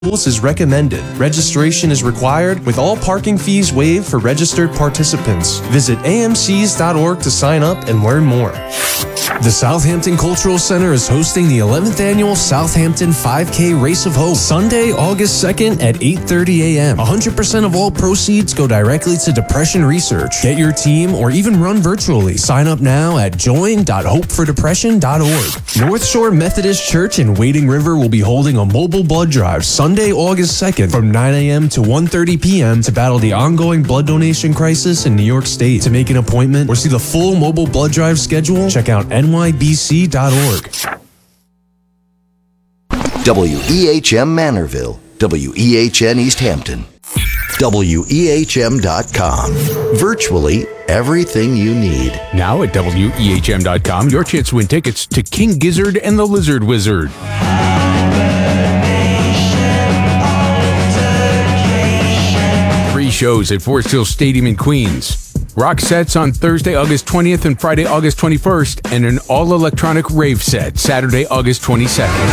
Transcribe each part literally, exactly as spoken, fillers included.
is recommended. Registration is required, with all parking fees waived for registered participants. Visit A M Cs dot org to sign up and learn more. The Southampton Cultural Center is hosting the eleventh Annual Southampton five K Race of Hope, Sunday, August second at eight thirty a.m. one hundred percent of all proceeds go directly to depression research. Get your team or even run virtually. Sign up now at join dot hope for depression dot org. North Shore Methodist Church in Wading River will be holding a mobile blood drive Sunday, August second from nine a.m. to one thirty p.m. to battle the ongoing blood donation crisis in New York State. To make an appointment or see the full mobile blood drive schedule, check out N Y B C dot org. W E H M Manorville, W E H N East Hampton, W E H M dot com. Virtually everything you need. Now at W E H M dot com, your chance to win tickets to King Gizzard and the Lizard Wizard. Three shows at Forest Hill Stadium in Queens. Rock sets on Thursday, August twentieth and Friday, August twenty-first, and an all-electronic rave set Saturday, August twenty-second.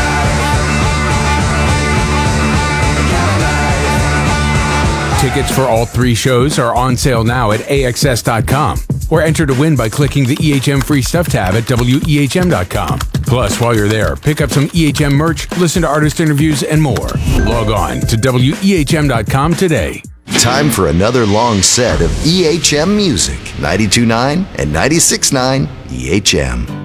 Tickets for all three shows are on sale now at A X S dot com, or enter to win by clicking the E H M Free Stuff tab at W E H M dot com. Plus, while you're there, pick up some E H M merch, listen to artist interviews, and more. Log on to W E H M dot com today. Time for another long set of E H M music. ninety-two point nine and ninety-six point nine E H M.